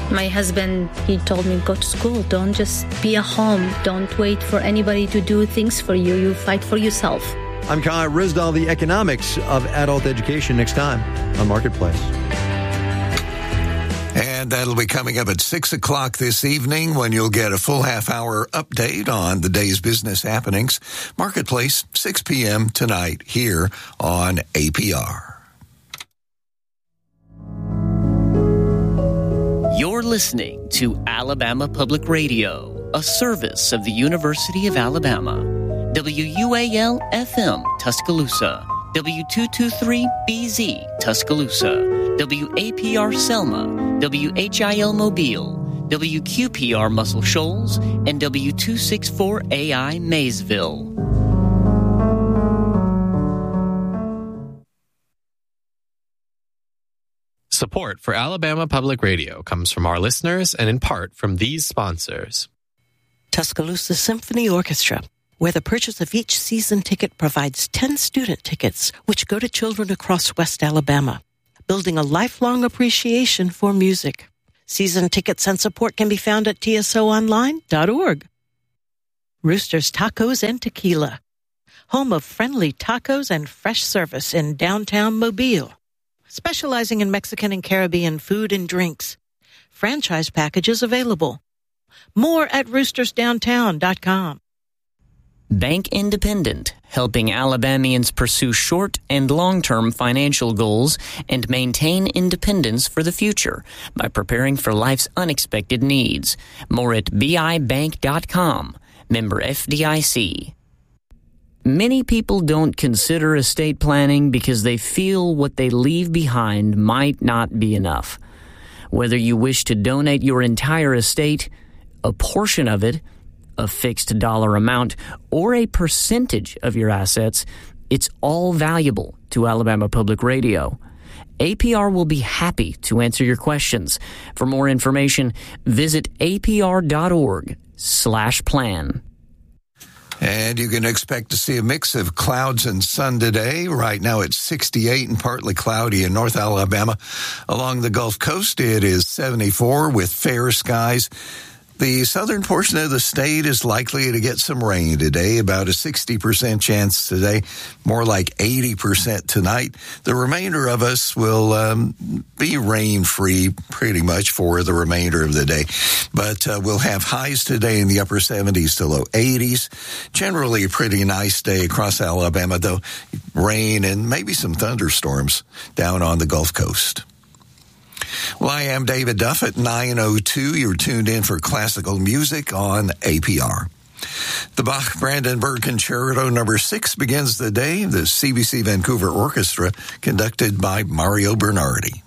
My husband, he told me, go to school. Don't just be at home. Don't wait for anybody to do things for you. You fight for yourself. I'm Kai Rizdal. The economics of adult education next time on Marketplace. And that'll be coming up at 6 o'clock this evening when you'll get a full half-hour update on the day's business happenings. Marketplace, 6 p.m. tonight here on APR. You're listening to Alabama Public Radio, a service of the University of Alabama. WUAL-FM, Tuscaloosa. W223BZ, Tuscaloosa. WAPR Selma. WHIL Mobile. WQPR Muscle Shoals. And W264AI Maysville. Support for Alabama Public Radio comes from our listeners and in part from these sponsors. Tuscaloosa Symphony Orchestra, where the purchase of each season ticket provides 10 student tickets, which go to children across West Alabama, building a lifelong appreciation for music. Season tickets and support can be found at tsoonline.org. Rooster's Tacos and Tequila, home of friendly tacos and fresh service in downtown Mobile. Specializing in Mexican and Caribbean food and drinks. Franchise packages available. More at roostersdowntown.com. Bank Independent, helping Alabamians pursue short and long-term financial goals and maintain independence for the future by preparing for life's unexpected needs. More at bibank.com. Member FDIC. Many people don't consider estate planning because they feel what they leave behind might not be enough. Whether you wish to donate your entire estate, a portion of it, a fixed dollar amount, or a percentage of your assets, it's all valuable to Alabama Public Radio. APR will be happy to answer your questions. For more information, visit apr.org/plan. And you can expect to see a mix of clouds and sun today. Right now it's 68 and partly cloudy in North Alabama. Along the Gulf Coast, it is 74 with fair skies. The southern portion of the state is likely to get some rain today, about a 60% chance today, more like 80% tonight. The remainder of us will be rain-free pretty much for the remainder of the day. But we'll have highs today in the upper 70s to low 80s. Generally a pretty nice day across Alabama, though rain and maybe some thunderstorms down on the Gulf Coast. Well, I am David Duff at 9:02. You're tuned in for classical music on APR. The Bach Brandenburg Concerto No. 6 begins the day. The CBC Vancouver Orchestra, conducted by Mario Bernardi.